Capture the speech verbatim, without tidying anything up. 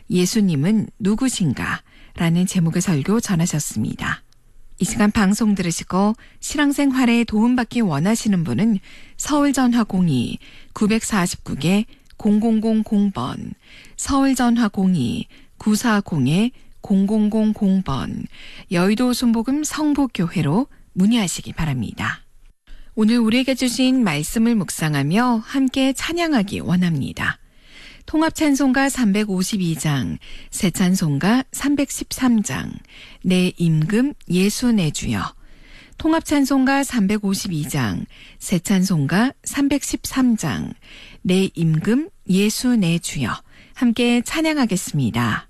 예수님은 누구신가? 라는 제목의 설교 전하셨습니다. 이 시간 방송 들으시고 신앙생활에 도움받기 원하시는 분은 서울전화 공이 구사구 개 공공공공 번, 서울전화 공이 구사공 공공공공 번, 여의도 순복음 성북교회로 문의하시기 바랍니다. 오늘 우리에게 주신 말씀을 묵상하며 함께 찬양하기 원합니다. 통합찬송가 삼백오십이 장, 새찬송가 삼백십삼 장, 내 임금 예수 내 주여. 통합찬송가 삼백오십이 장, 새찬송가 삼백십삼 장, 내 임금 예수 내 주여. 함께 찬양하겠습니다.